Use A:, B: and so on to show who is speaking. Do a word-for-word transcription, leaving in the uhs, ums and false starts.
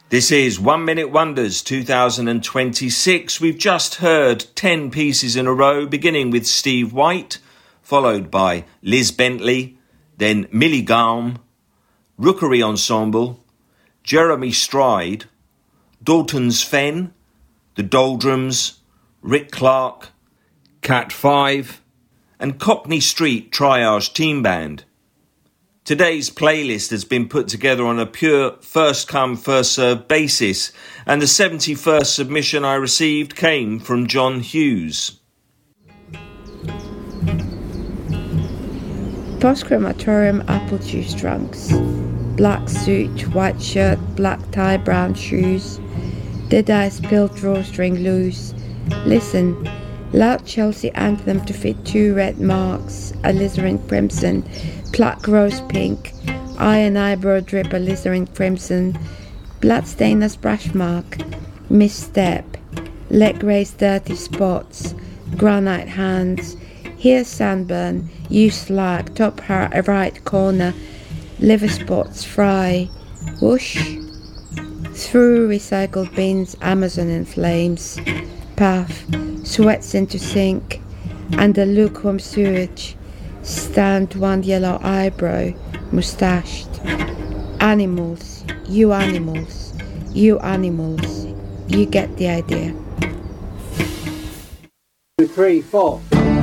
A: This is One Minute Wonders two thousand twenty-six. We've just heard ten pieces in a row, beginning with Steve White, followed by Liz Bentley, then Millie Gaum, Rookery Ensemble, Jeremy Stride, Dalton's Fen, The Doldrums, Rick Clark, Cat five, and Cockney Street Triage Team Band. Today's playlist has been put together on a pure first-come, first-served basis, and the seventy-first submission I received came from John Hughes.
B: Post-crematorium apple juice drunks. Black suit, white shirt, black tie, brown shoes. Did I spill drawstring loose? Listen, loud Chelsea anthem to fit two red marks, alizarin crimson, plaque rose pink, eye and eyebrow drip alizarin crimson, bloodstain as brush mark, misstep, leg raised dirty spots, granite hands, here sunburn, you slag, top her right corner, liver spots fry, whoosh, through recycled bins, Amazon in flames, puff, sweats into sink, and the lukewarm sewage, stand one yellow eyebrow, moustached. Animals, you animals, you animals, you get the idea.
C: Two, three, four.